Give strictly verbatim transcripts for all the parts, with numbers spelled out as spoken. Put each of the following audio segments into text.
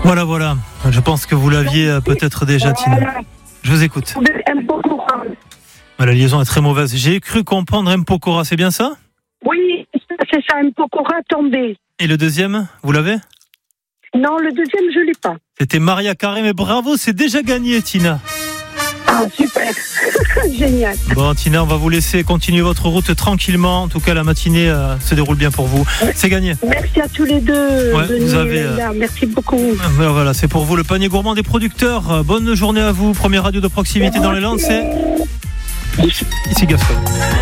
Voilà, voilà. Je pense que vous l'aviez peut-être déjà, Tina. Je vous écoute. La liaison est très mauvaise. J'ai cru comprendre Mpokora, c'est bien ça? Oui, c'est ça, Mpokora tombé. Et le deuxième, vous l'avez? Non, le deuxième, je ne l'ai pas. C'était Maria Carré, mais bravo, c'est déjà gagné, Tina. Ah, super. Génial. Bon, Tina, on va vous laisser continuer votre route tranquillement. En tout cas, la matinée euh, se déroule bien pour vous. C'est gagné. Merci à tous les deux. Ouais, Denis vous avez, et Leïla. euh... Merci beaucoup. Ben voilà, c'est pour vous le panier gourmand des producteurs. Euh, bonne journée à vous. Première radio de proximité dans les Landes, c'est ici Gascon.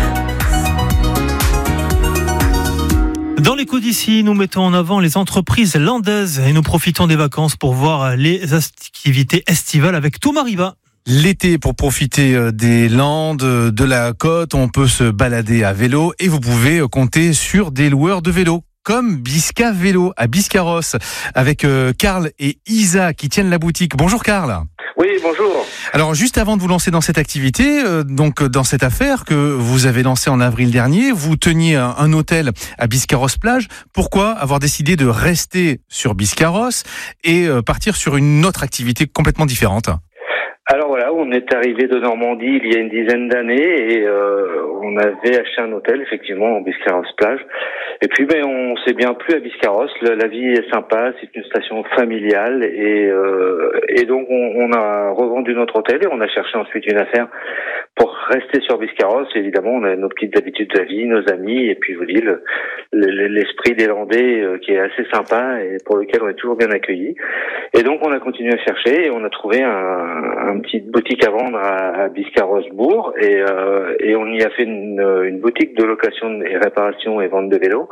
Dans l'écho d'ici, nous mettons en avant les entreprises landaises et nous profitons des vacances pour voir les activités estivales avec Thomas Riva. L'été, pour profiter des Landes, de la côte, on peut se balader à vélo et vous pouvez compter sur des loueurs de vélos comme Bisca Vélo à Biscarrosse avec Karl et Isa qui tiennent la boutique. Bonjour Karl. Oui, bonjour. Alors juste avant de vous lancer dans cette activité, euh, donc dans cette affaire que vous avez lancée en avril dernier, vous teniez un, un hôtel à Biscarrosse plage. Pourquoi avoir décidé de rester sur Biscarrosse et euh, partir sur une autre activité complètement différente ? Alors voilà, on est arrivé de Normandie il y a une dizaine d'années et euh, on avait acheté un hôtel effectivement en Biscarrosse plage. Et puis ben on s'est bien plu à Biscarrosse. La, la vie est sympa, c'est une station familiale et euh, et donc on, on a revendu notre hôtel et on a cherché ensuite une affaire pour rester sur Biscarrosse. Évidemment, on a nos petites habitudes de la vie, nos amis et puis je vous dis le, le, l'esprit des Landais euh, qui est assez sympa et pour lequel on est toujours bien accueillis. Et donc on a continué à chercher et on a trouvé un, un petite boutique à vendre à, à Biscarrosse-Bourg et, euh, et on y a fait une, une boutique de location et réparation et vente de vélos.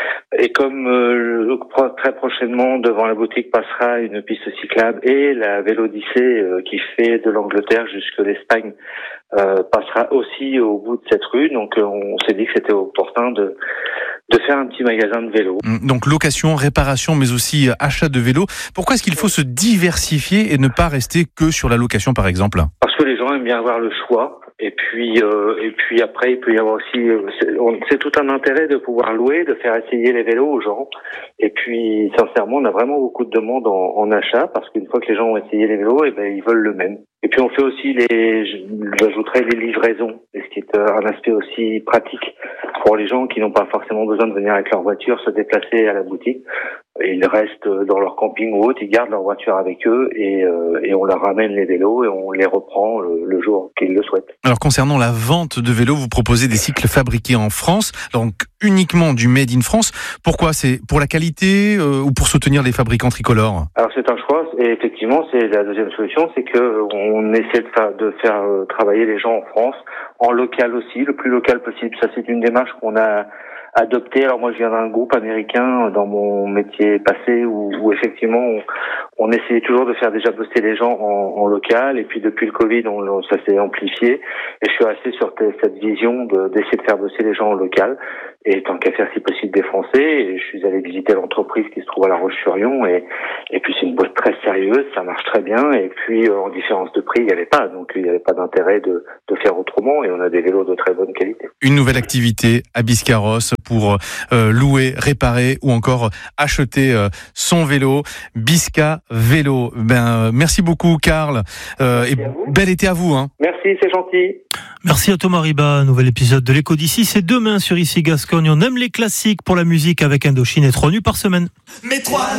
Et comme euh, très prochainement devant la boutique passera une piste cyclable et la Vélodyssée euh, qui fait de l'Angleterre jusqu'à l'Espagne euh, passera aussi au bout de cette rue, donc euh, on s'est dit que c'était opportun de de faire un petit magasin de vélos. Donc location, réparation, mais aussi achat de vélos. Pourquoi est-ce qu'il faut se diversifier et ne pas rester que sur la location, par exemple ? Parce que les gens aiment bien avoir le choix. Et puis, euh, et puis après, il peut y avoir aussi, c'est, on, c'est tout un intérêt de pouvoir louer, de faire essayer les vélos aux gens. Et puis, sincèrement, on a vraiment beaucoup de demandes en, en achat parce qu'une fois que les gens ont essayé les vélos, et ben ils veulent le même. Et puis, on fait aussi les, j'ajouterais les livraisons, ce qui est un aspect aussi pratique pour les gens qui n'ont pas forcément besoin de venir avec leur voiture se déplacer à la boutique. Ils restent dans leur camping ou autre, ils gardent leur voiture avec eux et, euh, et on leur ramène les vélos et on les reprend le, le jour qu'ils le souhaitent. Alors concernant la vente de vélos, vous proposez des cycles fabriqués en France, donc uniquement du Made in France. Pourquoi ? C'est pour la qualité euh, ou pour soutenir les fabricants tricolores ? Alors c'est un choix et effectivement c'est la deuxième solution, c'est que on essaie de faire, de faire euh, travailler les gens en France, en local aussi, le plus local possible. Ça c'est une démarche qu'on a adopté. Alors moi je viens d'un groupe américain dans mon métier passé où, où effectivement on, on essayait toujours de faire déjà bosser les gens en, en local et puis depuis le Covid on, ça s'est amplifié et je suis resté sur t- cette vision de, d'essayer de faire bosser les gens en local et tant qu'à faire si possible des Français et je suis allé visiter l'entreprise qui se trouve à La Roche-sur-Yon et, et puis c'est une boîte très sérieuse, ça marche très bien et puis euh, en différence de prix il n'y avait pas donc il n'y avait pas d'intérêt de, de faire autrement et on a des vélos de très bonne qualité. Une nouvelle activité à Biscarrosse pour euh, louer, réparer ou encore acheter euh, son vélo. Bisca Vélo. Ben, euh, merci beaucoup Karl euh, et bel été à vous. Hein. Merci, c'est gentil. Merci à Thomas Riba. Nouvel épisode de l'écho d'ici, c'est demain sur Ici Gascogne. On aime les classiques pour la musique avec Indochine et trois nuits par semaine. Mais trois